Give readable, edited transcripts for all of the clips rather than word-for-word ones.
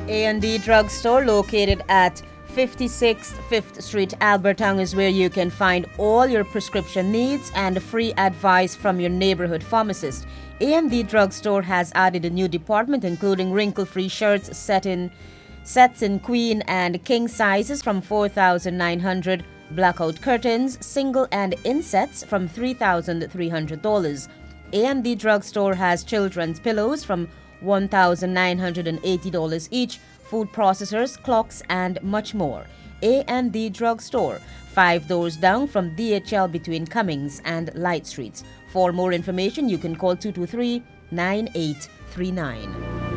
A&D Drugstore, located at 56 5th Street, Albertown, is where you can find all your prescription needs and free advice from your neighborhood pharmacist. A&D Drugstore has added a new department, including wrinkle-free shirts, sets in queen and king sizes from $4,900, blackout curtains, single and insets from $3,300. A&D Drugstore has children's pillows from $1,980 each, food processors, clocks, and much more. A&D Drugstore, 5 doors down from DHL between Cummings and Light Streets. For more information, you can call 223-9839.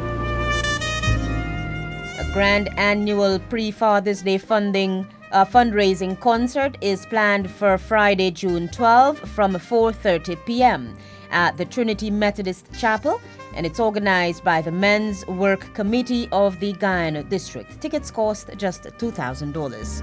A grand annual pre-Father's Day fundraising concert is planned for Friday, June 12 from 4:30 p.m. at the Trinity Methodist Chapel, and it's organized by the Men's Work Committee of the Guyana District. Tickets cost just $2,000.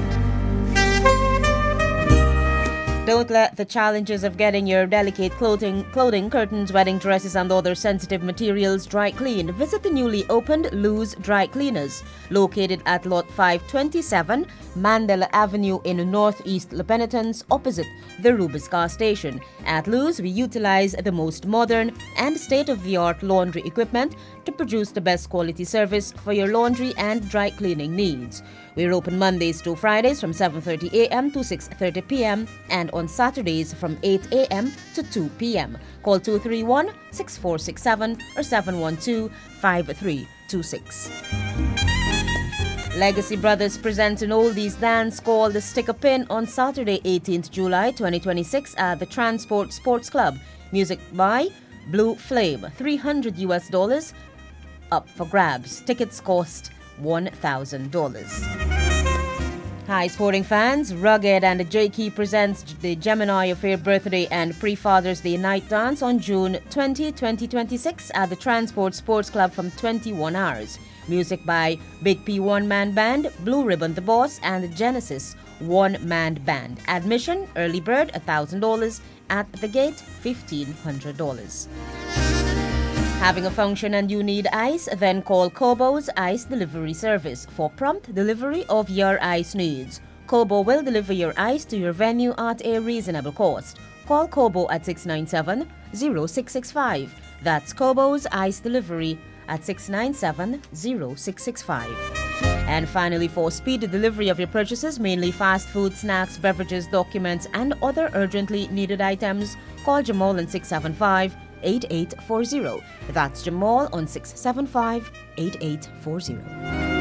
Don't let the challenges of getting your delicate clothing, curtains, wedding dresses, and other sensitive materials dry cleaned. Visit the newly opened Lou's Dry Cleaners, located at Lot 527, Mandela Avenue in Northeast Le Penitence, opposite the Rubis car station. At Lou's, we utilize the most modern and state-of-the-art laundry equipment to produce the best quality service for your laundry and dry cleaning needs. We're open Mondays to Fridays from 7:30 a.m. to 6:30 p.m. and on Saturdays from 8 a.m. to 2 p.m. Call 231-6467 or 712-5326. Legacy Brothers presents an oldies dance called the Stick a Pin on Saturday, 18th July 2026 at the Transport Sports Club. Music by Blue Flame, $300 up for grabs. Tickets cost $1,000. Hi, sporting fans. Rugged and Jakey presents the Gemini Affair birthday and pre-Father's Day night dance on June 20, 2026 at the Transport Sports Club from 21 hours. Music by Big P One-Man Band, Blue Ribbon the Boss, and Genesis One-Man Band. Admission, early bird, $1,000. At the gate, $1,500. Having a function and you need ice? Then call Kobo's Ice Delivery Service for prompt delivery of your ice needs. Kobo will deliver your ice to your venue at a reasonable cost. Call Kobo at 697-0665. That's Kobo's Ice Delivery at 697-0665. And finally, for speed delivery of your purchases, mainly fast food, snacks, beverages, documents, and other urgently needed items, call Jamal on 675-8840. That's Jamal on 675-8840.